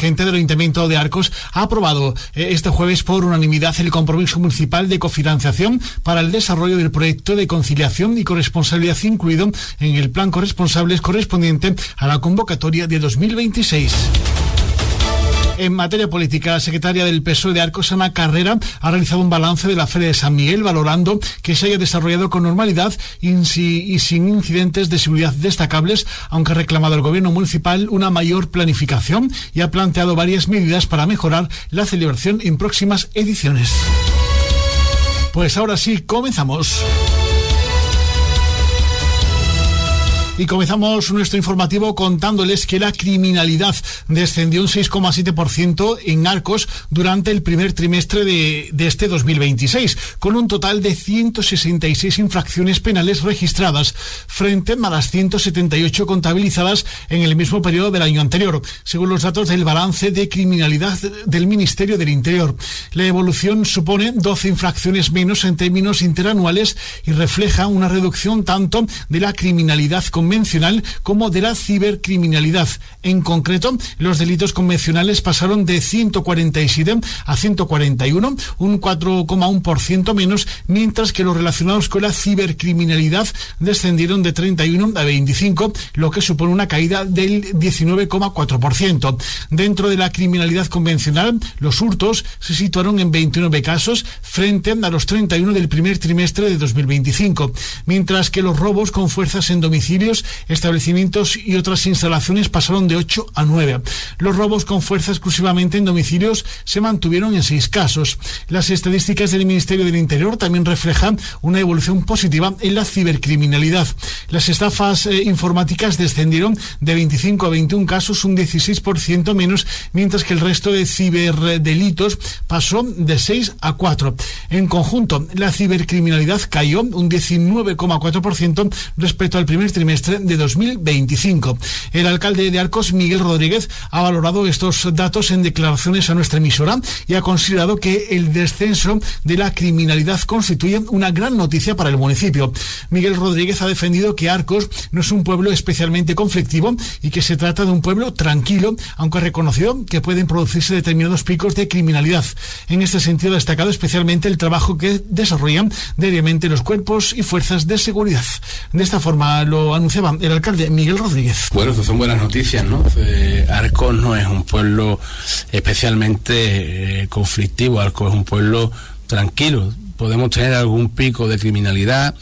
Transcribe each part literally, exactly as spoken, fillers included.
Urgente del Ayuntamiento de Arcos ha aprobado eh, este jueves por unanimidad el compromiso municipal de cofinanciación para el desarrollo del proyecto de conciliación y corresponsabilidad incluido en el plan corresponsables correspondiente a la convocatoria de dos mil veintiséis. En materia política, la secretaria del P S O E de Arcos, Ana Carrera, ha realizado un balance de la Feria de San Miguel, valorando que se haya desarrollado con normalidad y sin incidentes de seguridad destacables, aunque ha reclamado al gobierno municipal una mayor planificación y ha planteado varias medidas para mejorar la celebración en próximas ediciones. Pues ahora sí, comenzamos. Y comenzamos nuestro informativo contándoles que la criminalidad descendió un seis coma siete por ciento en Arcos durante el primer trimestre de, de este dos mil veintiséis, con un total de ciento sesenta y seis infracciones penales registradas, frente a las ciento setenta y ocho contabilizadas en el mismo periodo del año anterior, según los datos del balance de criminalidad del Ministerio del Interior. La evolución supone doce infracciones menos en términos interanuales y refleja una reducción tanto de la criminalidad convencional como de la cibercriminalidad. En concreto, los delitos convencionales pasaron de ciento cuarenta y siete a ciento cuarenta y uno, un cuatro coma uno por ciento menos, mientras que los relacionados con la cibercriminalidad descendieron de treinta y uno a veinticinco, lo que supone una caída del diecinueve coma cuatro por ciento. Dentro de la criminalidad convencional, los hurtos se situaron en veintinueve casos frente a los treinta y uno del primer trimestre de dos mil veinticinco, mientras que los robos con fuerzas en domicilio, establecimientos y otras instalaciones pasaron de ocho a nueve. Los robos con fuerza exclusivamente en domicilios se mantuvieron en seis casos. Las estadísticas del Ministerio del Interior también reflejan una evolución positiva en la cibercriminalidad. Las estafas eh, informáticas descendieron de veinticinco a veintiún casos, un dieciséis por ciento menos, mientras que el resto de ciberdelitos pasó de seis a cuatro. En conjunto, la cibercriminalidad cayó un diecinueve coma cuatro por ciento respecto al primer trimestre de dos mil veinticinco. El alcalde de Arcos, Miguel Rodríguez, ha valorado estos datos en declaraciones a nuestra emisora y ha considerado que el descenso de la criminalidad constituye una gran noticia para el municipio. Miguel Rodríguez ha defendido que Arcos no es un pueblo especialmente conflictivo y que se trata de un pueblo tranquilo, aunque ha reconocido que pueden producirse determinados picos de criminalidad. En este sentido, ha destacado especialmente el trabajo que desarrollan diariamente los cuerpos y fuerzas de seguridad. De esta forma lo anunciaba el alcalde Miguel Rodríguez. Bueno, estas son buenas noticias, ¿no? Eh, Arcos no es un pueblo especialmente eh, conflictivo, Arcos es un pueblo tranquilo. Podemos tener algún pico de criminalidad.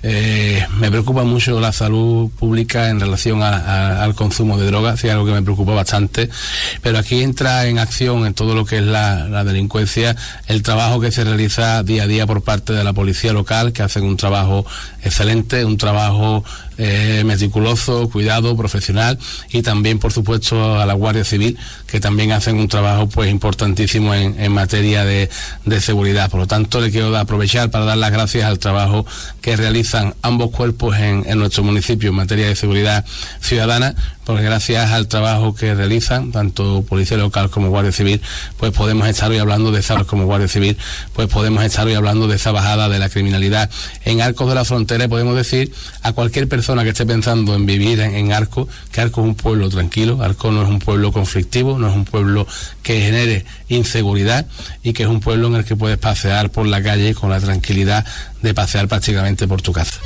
Eh, me preocupa mucho la salud pública en relación a, a, al consumo de drogas, es algo que me preocupa bastante, pero aquí entra en acción en todo lo que es la, la delincuencia, el trabajo que se realiza día a día por parte de la policía local, que hacen un trabajo excelente, un trabajo eh, meticuloso, cuidado, profesional, y también por supuesto a la Guardia Civil, que también hacen un trabajo pues importantísimo en, en materia de, de seguridad. Por lo tanto, le quiero aprovechar para dar las gracias al trabajo que realizan ambos cuerpos en, en nuestro municipio en materia de seguridad ciudadana, porque gracias al trabajo que realizan tanto Policía Local como Guardia Civil, pues podemos estar hoy hablando de esa, como Guardia Civil, pues podemos estar hoy hablando de esa bajada de la criminalidad en Arcos de la Frontera. Y podemos decir a cualquier persona que esté pensando en vivir en, en Arcos, que Arcos es un pueblo tranquilo, Arcos no es un pueblo conflictivo, no es un pueblo que genere inseguridad y que es un pueblo en el que puedes pasear por la calle con la tranquilidad de pasear prácticamente por tu casa.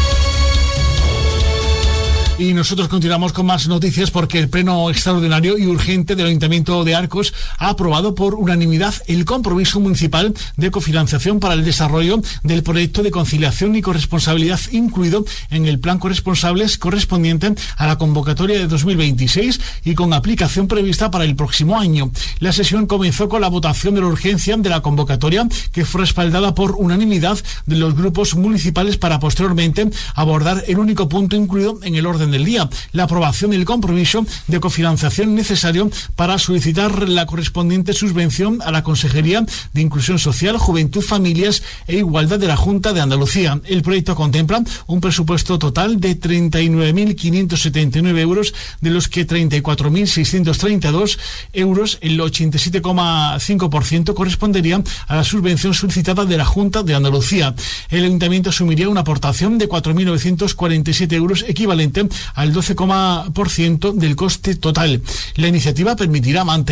Y nosotros continuamos con más noticias porque el Pleno Extraordinario y Urgente del Ayuntamiento de Arcos ha aprobado por unanimidad el compromiso municipal de cofinanciación para el desarrollo del proyecto de conciliación y corresponsabilidad incluido en el plan corresponsables correspondiente a la convocatoria de dos mil veintiséis y con aplicación prevista para el próximo año. La sesión comenzó con la votación de la urgencia de la convocatoria, que fue respaldada por unanimidad de los grupos municipales, para posteriormente abordar el único punto incluido en el orden del día, la aprobación del compromiso de cofinanciación necesario para solicitar la correspondiente subvención a la Consejería de Inclusión Social, Juventud, Familias e Igualdad de la Junta de Andalucía. El proyecto contempla un presupuesto total de treinta y nueve mil quinientos setenta y nueve euros, de los que treinta y cuatro mil seiscientos treinta y dos euros, el ochenta y siete coma cinco por ciento, correspondería a la subvención solicitada de la Junta de Andalucía. El Ayuntamiento asumiría una aportación de cuatro mil novecientos cuarenta y siete euros, equivalente al doce por ciento del coste total. La iniciativa permitirá mantener